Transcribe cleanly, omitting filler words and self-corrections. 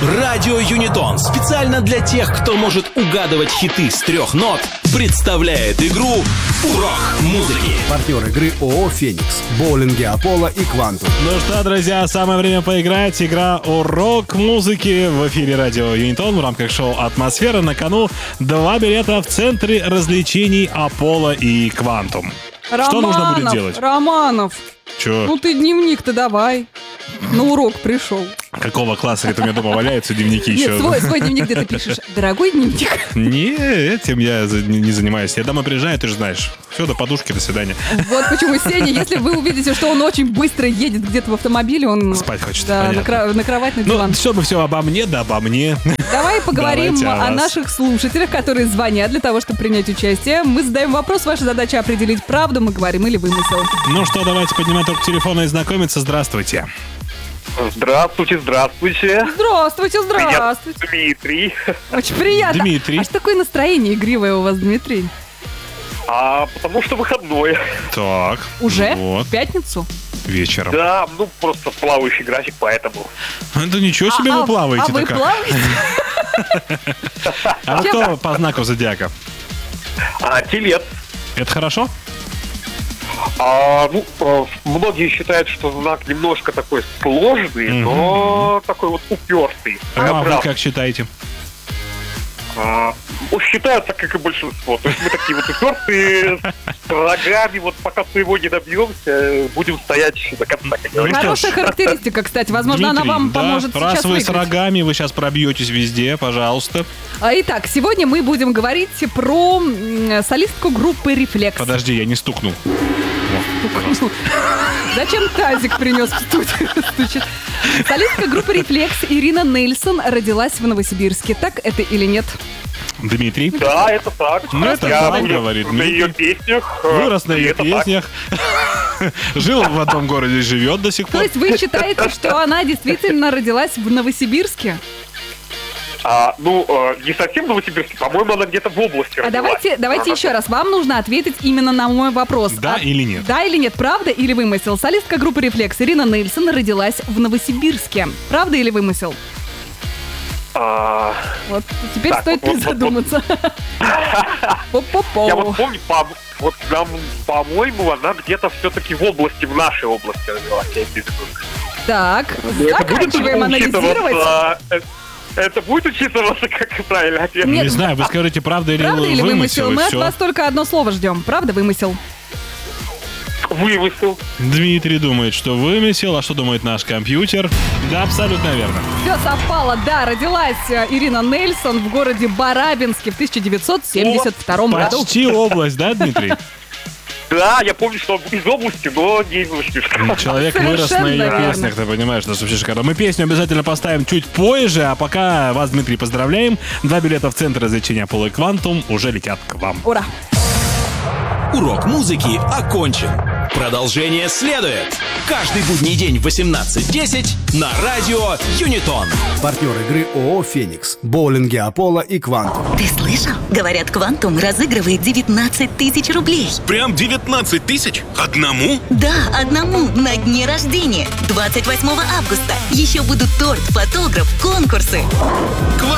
Радио Юнитон специально для тех, кто может угадывать хиты с 3 нот, представляет игру «Урок музыки». Партнер игры ООО «Феникс», боулинги Аполло и Квантум. Ну что, друзья, самое время поиграть. Игра «Урок музыки» в эфире радио Юнитон в рамках шоу «Атмосфера». На кону 2 билета в центре развлечений Аполло и Квантум. Что нужно будет делать? Романов, Чё? ну ты дневник-то давай. На урок пришел. Какого класса это у меня дома валяются дневники еще? Нет, свой дневник, где ты пишешь. Дорогой дневник. Не, этим я не занимаюсь. Я домой приезжаю, ты же знаешь. Все, до подушки, до свидания. Вот почему Сеня, если вы увидите, что он очень быстро едет где-то в автомобиле, он... Спать хочет, Да, на кровать, на диван. Ну, чтобы все обо мне, да обо мне. Давай поговорим Давайте о о вас. наших слушателях, которые звонят для того, чтобы принять участие. Мы задаем вопрос, ваша задача определить, правду мы говорим или вымысел. Ну что, давайте поднимать трубку телефона и знакомиться. Здравствуйте. Здравствуйте, здравствуйте. Здравствуйте, здравствуйте. Меня Дмитрий. Очень приятно. Дмитрий. А что такое настроение игривое у вас, Дмитрий? Потому что выходной. Так. Уже? Вот. В пятницу? Вечером. Да, просто плавающий график, поэтому. Да ничего себе вы плаваете-то вы как. плаваете? А вы кто по знаку зодиака? Телец. Это хорошо? Многие считают, что знак немножко такой сложный, но такой вот упертый. А вы как считаете? Считаются, как и большинство. То есть мы такие вот упертые, с рогами, вот пока своего не добьемся, будем стоять до конца, как говорится. Хорошая характеристика, кстати. Возможно, она Дмитрий, вам да, поможет раз сейчас вы с выиграть. рогами, вы сейчас пробьетесь везде, пожалуйста. Итак, сегодня мы будем говорить про солистку группы «Рефлекс». Подожди, я не стукнул. Зачем тазик принес в студию? Стучит. Солистка группы «Рефлекс» Ирина Нельсон родилась в Новосибирске. Так это или нет? Дмитрий. Да, это так. Ну, это Я так, вырос говорит на ее Дмитрий. песнях. Вырос на и ее это так. песнях. Жил в одном городе, живет до сих То пор. есть вы считаете, что она действительно родилась в Новосибирске? Не совсем в Новосибирске, по-моему, она где-то в области А родилась. давайте еще раз. Вам нужно ответить именно на мой вопрос. Да или нет? Да или нет? Правда или вымысел? Солистка группы «Рефлекс» Ирина Нельсон родилась в Новосибирске. Правда или вымысел? Вот теперь Так, стоит вот. задуматься. По-по-по. Я вот помню, по-моему, она где-то все-таки в области, в нашей области родилась. Я имею в виду. Так, Это будет заканчиваем анализировать. учитываться- Это будет учитываться как правильный ответ? Нет. Не знаю, вы скажите, правда или Правда или вымысел? и Мы от всё. вас только одно слово ждем. Правда, вымысел? Вымысел. Дмитрий думает, что вымысел, а что думает наш компьютер? Да, абсолютно верно. Все совпало. Да, родилась Ирина Нельсон в городе Барабинске в 1972 году. Почти область, да, Дмитрий? Да, я помню, что из области, но не из Новосибирска. Человек вырос на ее Совершенно песнях, ты понимаешь, это вообще шикарно. Мы песню обязательно поставим чуть позже, а пока вас, Дмитрий, поздравляем. 2 билета в центр развлечения Аполло и Квантум уже летят к вам. Ура! Урок музыки окончен. Продолжение следует. Каждый будний день в 18:10 на радио Юнитон. Партнер игры ООО «Феникс», боулинги Аполло и Квантум. Ты слышал? Говорят, Квантум разыгрывает 19 тысяч рублей. Прям 19 тысяч? Одному? Да, одному на дне рождения. 28 августа. Еще будут торт, фотограф, конкурсы.